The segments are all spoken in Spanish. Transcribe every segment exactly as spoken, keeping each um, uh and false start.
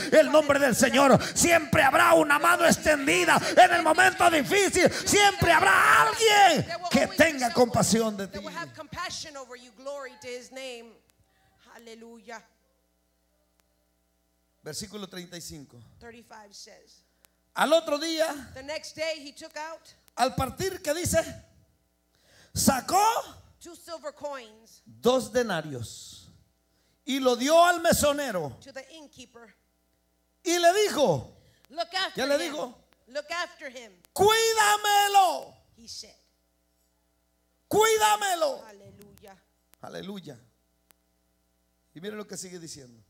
el nombre del Señor. Siempre habrá una mano extendida en el momento difícil. Siempre habrá alguien que tenga compasión de ti. Aleluya. Versículo treinta y cinco. thirty-five says, al otro día, the next day he took out al partir, ¿qué dice? Sacó two silver coins dos denarios y lo dio al mesonero to the innkeeper. y le dijo, Look after ¿qué le him. dijo? Look after him, Cuídamelo, he said. cuídamelo. Aleluya. Aleluya. Y mire lo que sigue diciendo.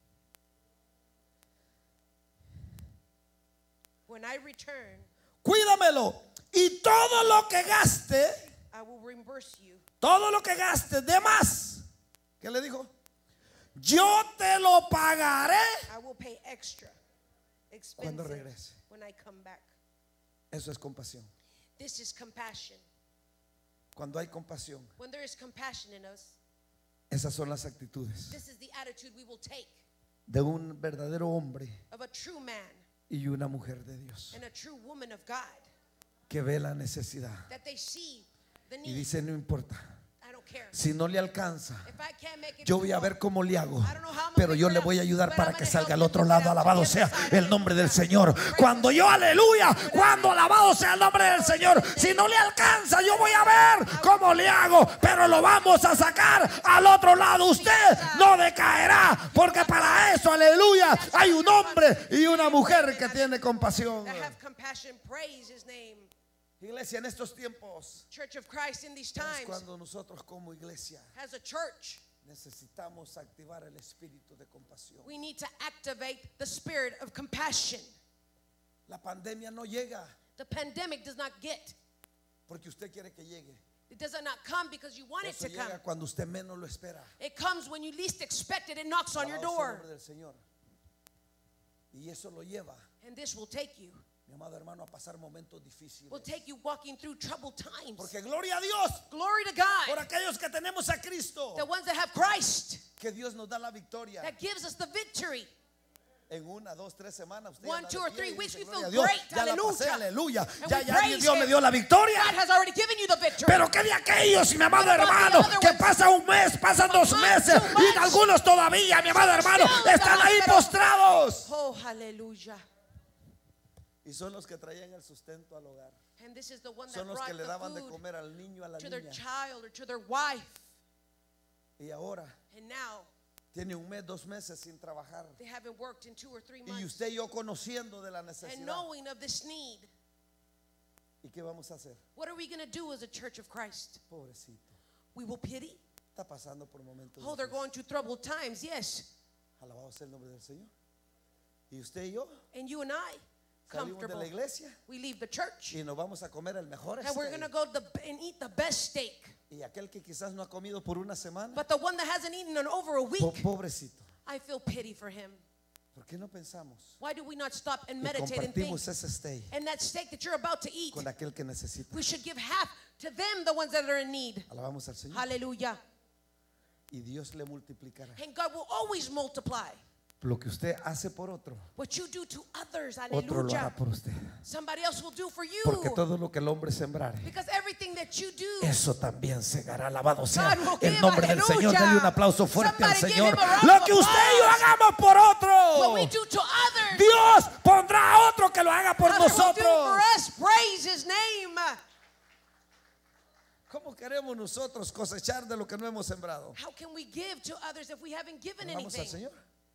When I return, Cuídamelo y todo lo que gaste, I will reimburse you. todo lo que gaste de más, ¿qué le dijo? Yo te lo pagaré I will pay extra cuando expenses regrese. when I come back. Eso es compasión. This is compassion. Cuando hay compasión, When there is compassion in us, esas son las actitudes this is the attitude we will take de un verdadero hombre of a true man y una mujer de Dios and a true woman of God, que ve la necesidad that they see the y need. dice, no importa, I don't care. si no le alcanza, If I can't make it yo to voy a the ver goal, cómo le hago, I don't know how I'm pero gonna yo figure le it voy a out, ayudar but para I'm que gonna salga help al them otro to lado. get out to Alabado the sea other side. el nombre del Señor. Cuando yo, aleluya, cuando alabado sea el nombre del Señor, si no le alcanza, yo voy a ver cómo le hago, pero lo vamos a sacar al otro lado. Usted no decaerá, porque para eso, aleluya, hay un hombre y una mujer que tiene compasión. that have compassion, praise his name. Iglesia, en estos tiempos Church of Christ in these es times, cuando nosotros como iglesia as a church, necesitamos activar el espíritu de compasión. we need to activate the spirit of compassion. La pandemia no llega The pandemic does not get. porque usted quiere que llegue. It does not come because you want it Eso to come. llega cuando usted menos lo espera. It comes when you least expect it. It knocks on your Alabado sea el door. nombre del Señor. Y eso lo lleva, And this will take you, mi amado hermano, a pasar momentos difíciles. will take you walking through troubled times. Porque gloria a Dios Glory to por God. aquellos que tenemos a Cristo, The ones that have Christ, que Dios nos da la victoria. that gives us the victory. En una, dos, tres semanas usted One, anda two, de or pie three y weeks, dice, we gloria a feel Dios, great. ya la pasé, Hallelujah. aleluya. And Ya, we ya praise Dios me him. dio la victoria. God has already given you the victory. Pero que de aquellos, mi amado What about the hermano, other que ones? pasa un mes, pasan dos month, meses two y months. algunos todavía, mi amado hermano, Still in the están ahí hospital. postrados. Oh, hallelujah. Y son los que traían el sustento al hogar. And this is the one that Son los brought que le the daban de food comer al niño, a la to their niña. child or to their wife. Y ahora And now tiene un mes, dos meses sin trabajar. they haven't worked in two or three Y months. usted y yo conociendo de la And necesidad. knowing of this need, ¿Y qué vamos a hacer? what are we going to do as a church of Christ? Pobrecito. We will pity. Está pasando por momentos Oh, they're difíciles. going through troubled times, yes. Alabado sea el nombre del Señor. Y usted y yo And you and I, salimos de comfortable. la iglesia We leave the church. y nos vamos a comer el mejor And we're going to steak. go the, and eat the best steak. Y aquel que quizás no ha comido por una semana, But the one that hasn't eaten in over a po- week, pobrecito. I feel pity for him. ¿Por qué no pensamos Why do we not stop and que meditate and think? compartimos ese steak And that steak that you're about to eat, con aquel que necesita? we should give half to them, the ones that are in need. Alabamos al Señor. Hallelujah. Y Dios le multiplicará. And God will always multiply. Lo que usted hace por otro, What you do to others, otro lo hará hallelujah, por usted. somebody else will do for you. Porque todo lo que el hombre sembrare, Because everything that you do, eso también segará. Alabado sea God will el give, nombre del Señor. aleluya. Dale un aplauso fuerte al Somebody give Señor. him a round Lo of que usted y yo applause. hagamos por what otro, we do to others, Dios pondrá a otro que lo haga por God will do for nosotros. us. Praise His name. ¿Cómo queremos nosotros cosechar de lo que no hemos sembrado? How can we give to others if we haven't given Vamos al anything? Señor.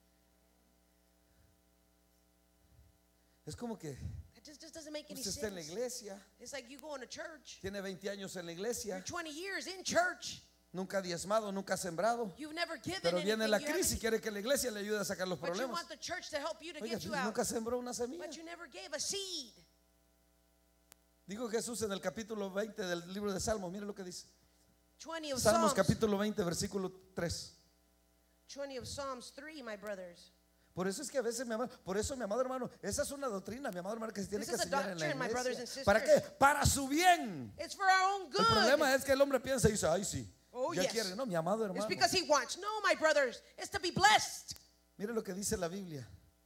Es como que It just, just doesn't make any usted está en la sense. iglesia, It's like you go to church, tiene veinte años en la you're iglesia, twenty years in church, nunca ha diezmado, nunca ha sembrado, you've never given pero anything, viene la you haven't- crisis y quiere que la iglesia le ayude a sacar los but you problemas. want the church to help you to Oiga, get you out, nunca sembró una semilla. but you never gave a seed. Dijo Jesús en el capítulo veinte del libro de Salmos, mire lo que dice. twenty of Salmos Psalms, capítulo veinte, versículo tres. twenty of Psalms three, my brothers. Por eso es que a veces, mi amado, por eso, mi amado hermano, esa es una doctrina, mi amado hermano, que se tiene This que is a enseñar en la doctrine, my brothers and iglesia. ¿Para qué? sisters. Para su bien. It's for our own good. El problema es que el hombre piensa y dice, ay sí, Oh, ya yes. quiere, no, mi amado It's hermano. because he wants. No, my brothers, it's to be blessed. Mire lo que dice la Biblia.